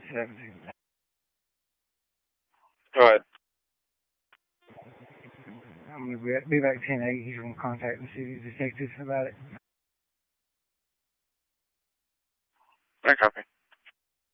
Go ahead. I'm going to be back 10-8. He's going to contact the city detectives about it. I copy.